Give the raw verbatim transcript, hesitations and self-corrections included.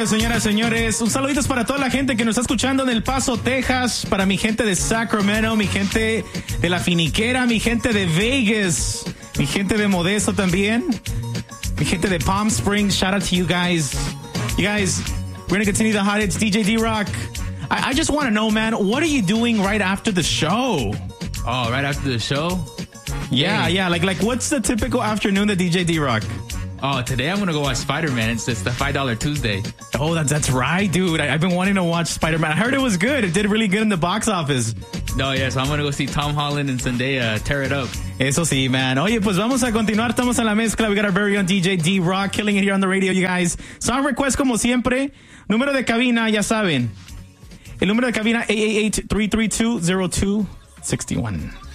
señoras, señores. Un saludito para toda la gente que nos está escuchando en El Paso, Texas. Para mi gente de Sacramento, mi gente de La Finiquera, mi gente de Vegas, mi gente de Modesto también, mi gente de Palm Springs. Shout out to you guys. You guys, we're going to continue the hot hits. D J D-Rock, I, I just want to know, man, what are you doing right after the show? Oh, right after the show? Yeah, Dang. yeah. Like, like, what's the typical afternoon that D J D-Rock? Oh, today I'm going to go watch Spider-Man. It's, it's the five dollar Tuesday. Oh, that's, that's right, dude. I, I've been wanting to watch Spider-Man. I heard it was good. It did really good in the box office. No, yeah, so I'm going to go see Tom Holland and Zendaya tear it up. Eso sí, man. Oye, pues vamos a continuar. Estamos en la mezcla. We got our very own D J D-Rock killing it here on the radio, you guys. Song request, como siempre. Número de cabina, ya saben. El número de cabina, eight eight eight, three three two, zero two six one.